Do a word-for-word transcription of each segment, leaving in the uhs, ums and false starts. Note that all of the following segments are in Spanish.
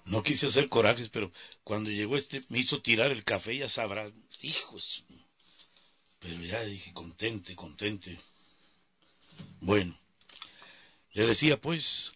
No quise hacer corajes, pero cuando llegó este me hizo tirar el café, ya sabrá. Hijos. Pero ya dije, contente, contente. Bueno, le decía pues...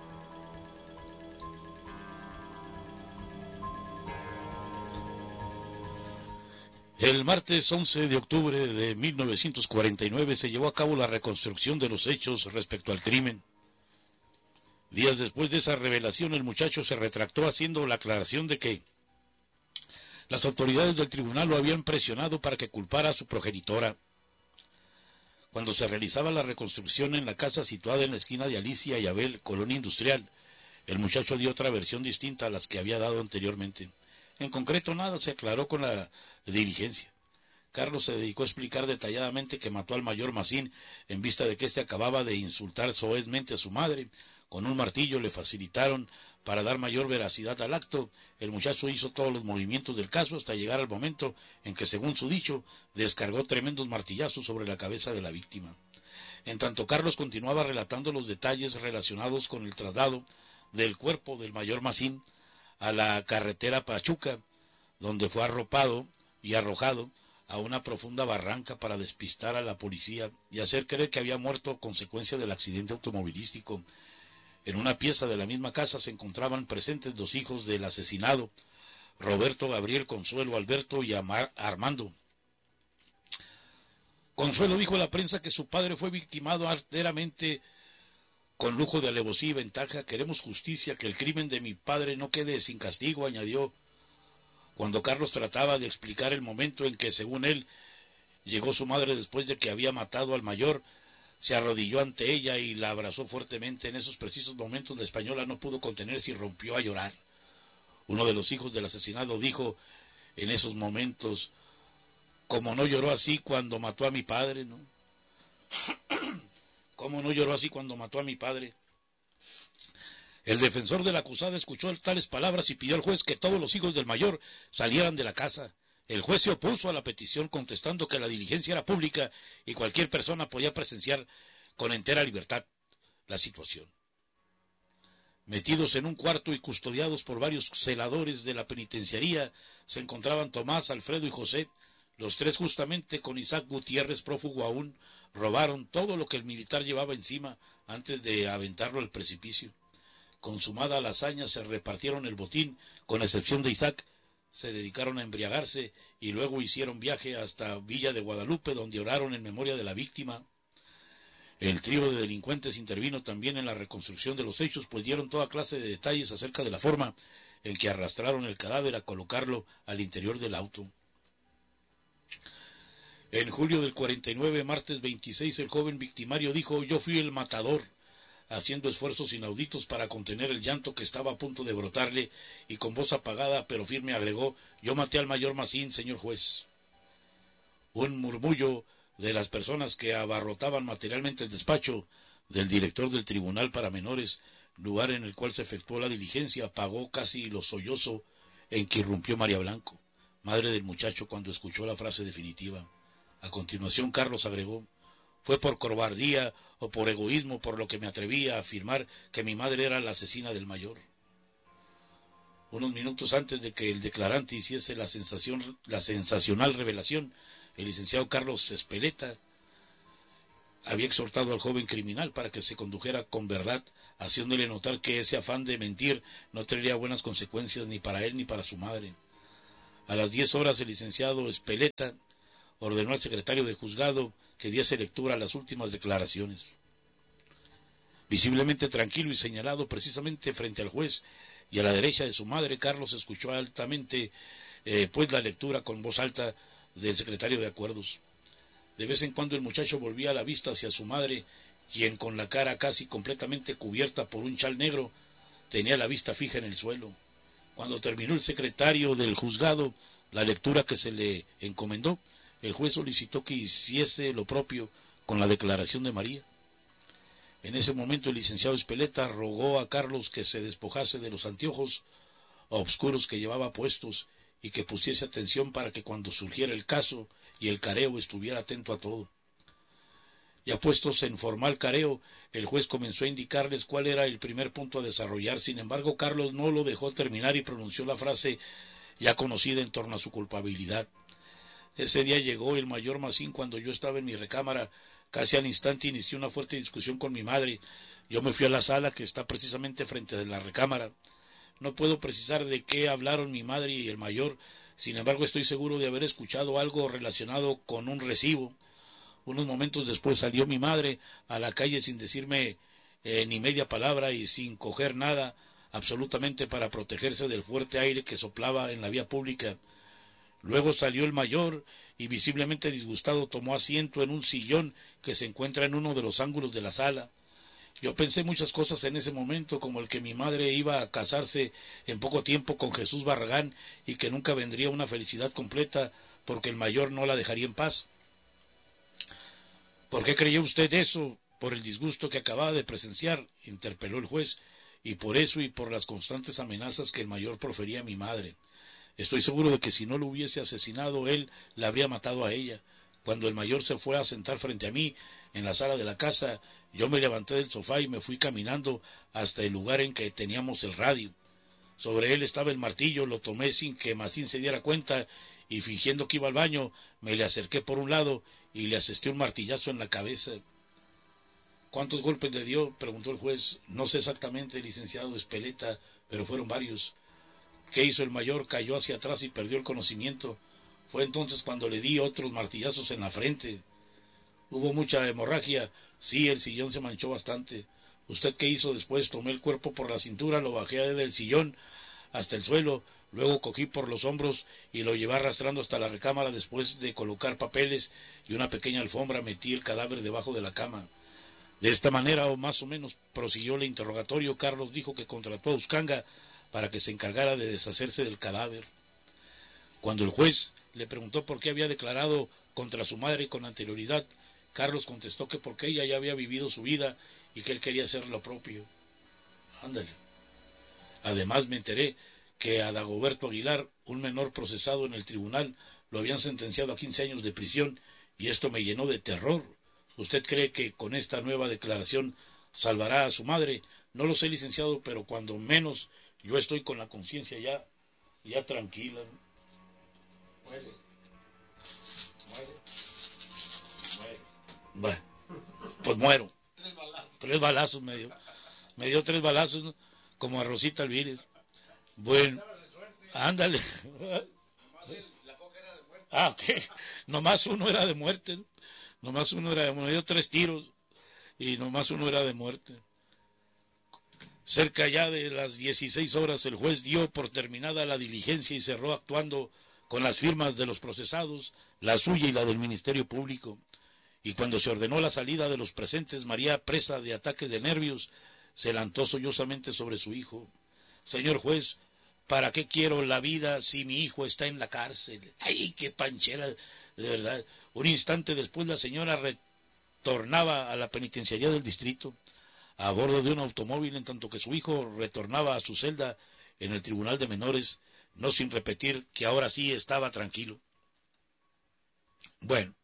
El martes once de octubre de mil novecientos cuarenta y nueve se llevó a cabo la reconstrucción de los hechos respecto al crimen. Días después de esa revelación, el muchacho se retractó haciendo la aclaración de que las autoridades del tribunal lo habían presionado para que culpara a su progenitora. Cuando se realizaba la reconstrucción en la casa situada en la esquina de Alicia y Abel, colonia industrial, el muchacho dio otra versión distinta a las que había dado anteriormente. En concreto, nada se aclaró con la diligencia. Carlos se dedicó a explicar detalladamente que mató al mayor Macín en vista de que éste acababa de insultar soezmente a su madre. Con un martillo le facilitaron para dar mayor veracidad al acto. El muchacho hizo todos los movimientos del caso hasta llegar al momento en que, según su dicho, descargó tremendos martillazos sobre la cabeza de la víctima. En tanto, Carlos continuaba relatando los detalles relacionados con el traslado del cuerpo del mayor Macín a la carretera Pachuca, donde fue arropado y arrojado a una profunda barranca para despistar a la policía y hacer creer que había muerto a consecuencia del accidente automovilístico. En una pieza de la misma casa se encontraban presentes los hijos del asesinado, Roberto, Gabriel, Consuelo, Alberto y Amar, Armando. Consuelo dijo a la prensa que su padre fue victimado arteramente con lujo de alevosía y ventaja. Queremos justicia, que el crimen de mi padre no quede sin castigo, añadió, cuando Carlos trataba de explicar el momento en que, según él, llegó su madre después de que había matado al mayor. Se arrodilló ante ella y la abrazó fuertemente. En esos precisos momentos la española no pudo contenerse y rompió a llorar. Uno de los hijos del asesinado dijo en esos momentos, ¿cómo no lloró así cuando mató a mi padre, no? ¿Cómo no lloró así cuando mató a mi padre? El defensor de la acusada escuchó tales palabras y pidió al juez que todos los hijos del mayor salieran de la casa. El juez se opuso a la petición, contestando que la diligencia era pública y cualquier persona podía presenciar con entera libertad la situación. Metidos en un cuarto y custodiados por varios celadores de la penitenciaría, se encontraban Tomás, Alfredo y José. Los tres, justamente con Isaac Gutiérrez, prófugo aún, robaron todo lo que el militar llevaba encima antes de aventarlo al precipicio. Consumada la hazaña, se repartieron el botín, con excepción de Isaac. Se dedicaron a embriagarse y luego hicieron viaje hasta Villa de Guadalupe, donde oraron en memoria de la víctima. El trío de delincuentes intervino también en la reconstrucción de los hechos, pues dieron toda clase de detalles acerca de la forma en que arrastraron el cadáver a colocarlo al interior del auto. En julio del cuarenta y nueve, martes veintiséis, el joven victimario dijo: yo fui el matador, haciendo esfuerzos inauditos para contener el llanto que estaba a punto de brotarle, y con voz apagada pero firme agregó: yo maté al mayor Macín, señor juez. Un murmullo de las personas que abarrotaban materialmente el despacho del director del tribunal para menores, lugar en el cual se efectuó la diligencia, apagó casi lo sollozo en que irrumpió María Blanco, madre del muchacho, cuando escuchó la frase definitiva. A continuación, Carlos agregó: fue por cobardía o por egoísmo por lo que me atrevía a afirmar que mi madre era la asesina del mayor. Unos minutos antes de que el declarante hiciese la, sensación, la sensacional revelación, el licenciado Carlos Espeleta había exhortado al joven criminal para que se condujera con verdad, haciéndole notar que ese afán de mentir no traería buenas consecuencias ni para él ni para su madre. A las diez horas, el licenciado Espeleta ordenó al secretario de juzgado que diese lectura a las últimas declaraciones. Visiblemente tranquilo y señalado precisamente frente al juez y a la derecha de su madre, Carlos escuchó altamente eh, pues la lectura con voz alta del secretario de acuerdos. De vez en cuando el muchacho volvía la vista hacia su madre, quien, con la cara casi completamente cubierta por un chal negro, tenía la vista fija en el suelo. Cuando terminó el secretario del juzgado la lectura que se le encomendó, el juez solicitó que hiciese lo propio con la declaración de María. En ese momento el licenciado Espeleta rogó a Carlos que se despojase de los anteojos obscuros que llevaba puestos y que pusiese atención para que cuando surgiera el caso y el careo estuviera atento a todo. Ya puestos en formal careo, el juez comenzó a indicarles cuál era el primer punto a desarrollar. Sin embargo, Carlos no lo dejó terminar y pronunció la frase ya conocida en torno a su culpabilidad. Ese día llegó el mayor Macín cuando yo estaba en mi recámara. Casi al instante inicié una fuerte discusión con mi madre. Yo me fui a la sala que está precisamente frente a la recámara. No puedo precisar de qué hablaron mi madre y el mayor. Sin embargo, estoy seguro de haber escuchado algo relacionado con un recibo. Unos momentos después salió mi madre a la calle sin decirme eh, ni media palabra y sin coger nada, absolutamente para protegerse del fuerte aire que soplaba en la vía pública. Luego salió el mayor y visiblemente disgustado tomó asiento en un sillón que se encuentra en uno de los ángulos de la sala. Yo pensé muchas cosas en ese momento, como el que mi madre iba a casarse en poco tiempo con Jesús Barragán y que nunca vendría una felicidad completa porque el mayor no la dejaría en paz. ¿Por qué creyó usted eso? Por el disgusto que acababa de presenciar, interpeló el juez, y por eso y por las constantes amenazas que el mayor profería a mi madre. Estoy seguro de que si no lo hubiese asesinado, él la habría matado a ella. Cuando el mayor se fue a sentar frente a mí, en la sala de la casa, yo me levanté del sofá y me fui caminando hasta el lugar en que teníamos el radio. Sobre él estaba el martillo, lo tomé sin que Macín se diera cuenta, y fingiendo que iba al baño, me le acerqué por un lado y le asesté un martillazo en la cabeza. ¿Cuántos golpes le dio?, preguntó el juez. No sé exactamente, licenciado Espeleta, pero fueron varios. ¿Qué hizo el mayor? Cayó hacia atrás y perdió el conocimiento. Fue entonces cuando le di otros martillazos en la frente. ¿Hubo mucha hemorragia? Sí, el sillón se manchó bastante. ¿Usted qué hizo después? Tomé el cuerpo por la cintura, lo bajé del sillón hasta el suelo, luego cogí por los hombros y lo llevé arrastrando hasta la recámara. Después de colocar papeles y una pequeña alfombra, metí el cadáver debajo de la cama. De esta manera, o más o menos, prosiguió el interrogatorio, Carlos dijo que contrató a Uscanga para que se encargara de deshacerse del cadáver. Cuando el juez le preguntó por qué había declarado contra su madre con anterioridad, Carlos contestó que porque ella ya había vivido su vida y que él quería hacer lo propio. Ándale. Además me enteré que a Dagoberto Aguilar, un menor procesado en el tribunal, lo habían sentenciado a quince años de prisión, y esto me llenó de terror. ¿Usted cree que con esta nueva declaración salvará a su madre? No lo sé, licenciado, pero cuando menos yo estoy con la conciencia ya, ya tranquila. Muere. Muere. Muere. Bueno, pues muero. Tres balazos. Tres balazos me dio. Me dio tres balazos, ¿no? Como a Rosita Alvírez. Bueno, ándale. La coca era de muerte. Ah, ¿qué? Nomás uno era de muerte, ¿no? Nomás uno era de muerte. Me dio tres tiros y nomás uno era de muerte. Cerca ya de las dieciséis horas, el juez dio por terminada la diligencia y cerró actuando con las firmas de los procesados, la suya y la del Ministerio Público. Y cuando se ordenó la salida de los presentes, María, presa de ataques de nervios, se lanzó sollozamente sobre su hijo. Señor juez, ¿para qué quiero la vida si mi hijo está en la cárcel? ¡Ay, qué panchera! De verdad. Un instante después la señora retornaba a la penitenciaría del distrito, a bordo de un automóvil, en tanto que su hijo retornaba a su celda en el tribunal de menores, no sin repetir que ahora sí estaba tranquilo. Bueno.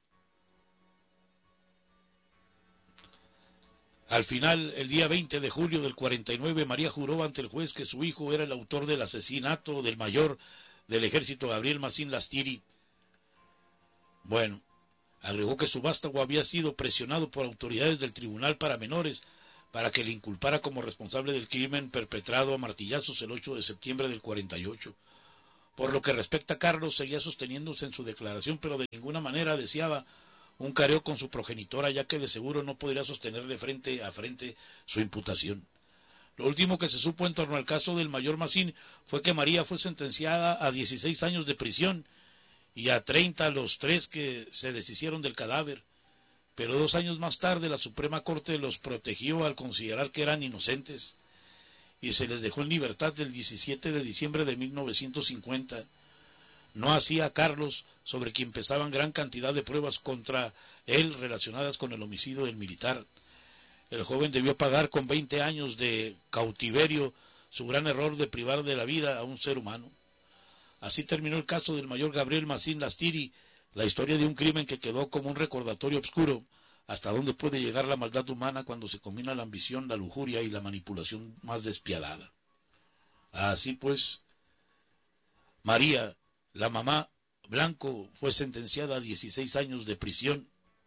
Al final, el día veinte de julio del cuarenta y nueve, María juró ante el juez que su hijo era el autor del asesinato del mayor del ejército Gabriel Macín Lastiri. Bueno, agregó que su vástago había sido presionado por autoridades del tribunal para menores para que le inculpara como responsable del crimen perpetrado a martillazos el ocho de septiembre del cuarenta y ocho. Por lo que respecta a Carlos, seguía sosteniéndose en su declaración, pero de ninguna manera deseaba un careo con su progenitora, ya que de seguro no podría sostenerle frente a frente su imputación. Lo último que se supo en torno al caso del mayor Macín fue que María fue sentenciada a dieciséis años de prisión y a treinta los tres que se deshicieron del cadáver, pero dos años más tarde la Suprema Corte los protegió al considerar que eran inocentes y se les dejó en libertad el diecisiete de diciembre de mil novecientos cincuenta. No hacía a Carlos, sobre quien pesaban gran cantidad de pruebas contra él relacionadas con el homicidio del militar. El joven debió pagar con veinte años de cautiverio su gran error de privar de la vida a un ser humano. Así terminó el caso del mayor Gabriel Macín Lastiri, la historia de un crimen que quedó como un recordatorio oscuro hasta dónde puede llegar la maldad humana cuando se combina la ambición, la lujuria y la manipulación más despiadada. Así pues, María, la mamá Blanco, fue sentenciada a dieciséis años de prisión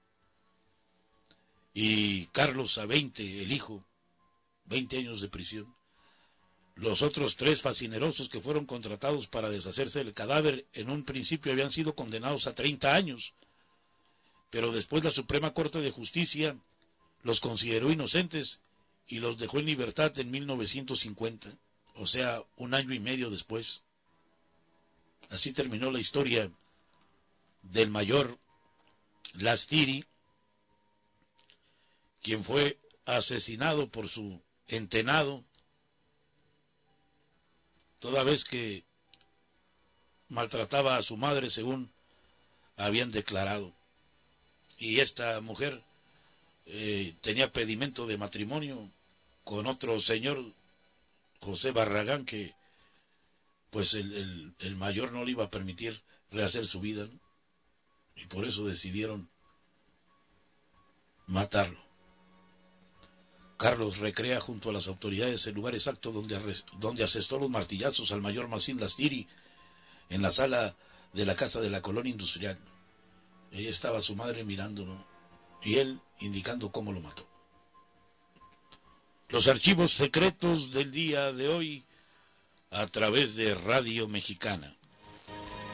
y Carlos a veinte, el hijo, veinte años de prisión. Los otros tres fascinerosos que fueron contratados para deshacerse del cadáver en un principio habían sido condenados a treinta años, pero después la Suprema Corte de Justicia los consideró inocentes y los dejó en libertad en mil novecientos cincuenta, o sea, un año y medio después. Así terminó la historia del mayor Lastiri, quien fue asesinado por su entenado, toda vez que maltrataba a su madre, según habían declarado. Y esta mujer eh, tenía pedimento de matrimonio con otro señor, José Barragán, que pues el, el, el mayor no le iba a permitir rehacer su vida, ¿no? Y por eso decidieron matarlo. Carlos recrea junto a las autoridades el lugar exacto donde, donde asestó los martillazos al mayor Massim Lastiri, en la sala de la casa de la colonia industrial. Ahí estaba su madre mirándolo y él indicando cómo lo mató. Los archivos secretos del día de hoy a través de Radio Mexicana.